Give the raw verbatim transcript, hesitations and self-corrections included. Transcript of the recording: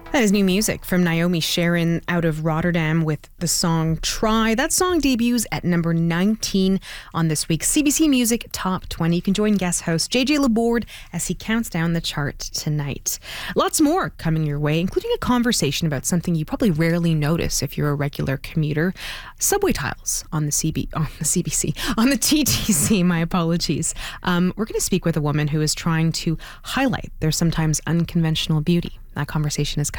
That is new music from Naomi Sharon out of Rotterdam with the song Try. That song debuts at number nineteen on this week's C B C Music Top twenty. You can join guest host J J Laborde as he counts down the chart tonight. Lots more coming your way, including a conversation about something you probably rarely notice if you're a regular commuter. Subway tiles on the C B, on the C B C, on the T T C, my apologies. Um, we're going to speak with a woman who is trying to highlight their sometimes unconventional beauty. That conversation is coming